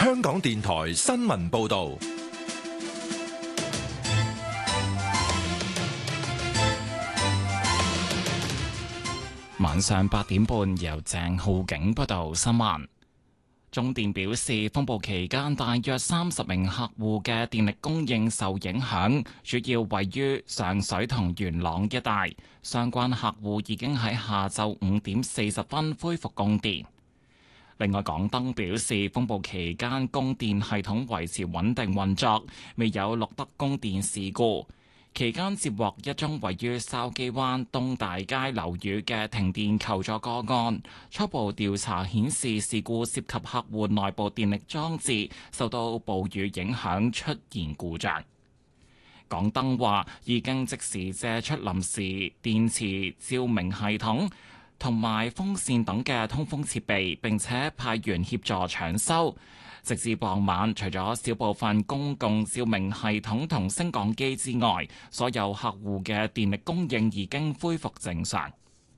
香港電台新聞報道。 晚上8點半，由鄭浩景報道新聞。中電表示，風暴期間大約30名客戶嘅電力供應受影響，主要位於上水同元朗一帶。相關客戶已經喺下晝5點40分恢復供電。另外，港燈表示，風暴期間供電系統維持穩定運作，未有錄得供電事故。期間接獲一宗位於筲箕灣東大街樓宇嘅停電求助個案，初步調查顯示事故涉及客戶內部電力裝置受到暴雨影響出現故障。港燈話已經即時借出臨時電池照明系統同埋風扇等嘅通風設備，並且派員協助搶修。直至傍晚，除咗小部分公共照明系統同升降機之外，所有客戶嘅電力供應已經恢復正常。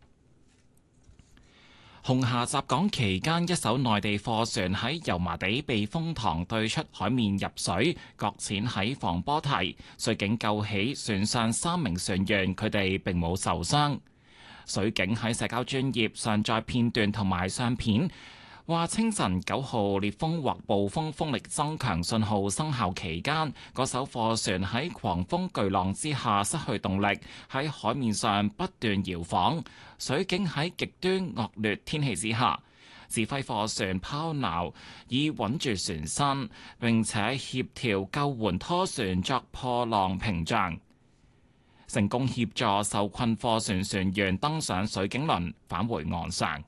紅霞襲港期間，一艘內地貨船喺油麻地避風塘對出海面入水，擱淺喺防波堤，水警救起船上3名船員，佢哋並冇受傷。水警喺社交專頁上載片段同埋相片，話清晨9號烈風或暴風風力增強信號生效期間，嗰艘貨船喺狂風巨浪之下失去動力，喺海面上不斷搖晃。水警喺極端惡劣天氣之下，指揮貨船拋錨以穩住船身，並且協調救援拖船作破浪屏障，成功協助受困貨船船員登上水警輪返回岸上。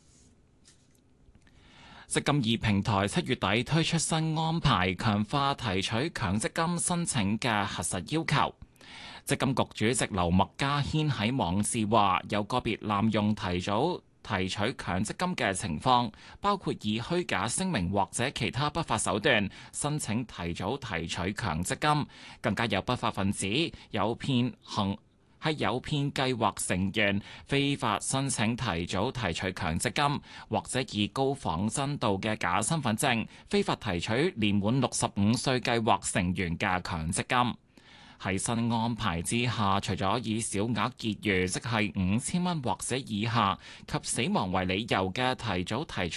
積金易平台7月底推出新安排，強化提取強積金申請嘅核實要求。積金局主席劉麥嘉軒喺網誌話，有個別濫用提早提取強積金嘅情況，包括以虛假聲明或者其他不法手段申請提早提取強積金，更加有不法分子誘騙計劃成員非法申請提早提取強積金，或者以高仿真度嘅假身份證非法提取年滿65歲計劃成員嘅強積金。喺新安排之下，除咗以小額結餘，即係5000蚊或者以下及死亡為理由嘅提早提取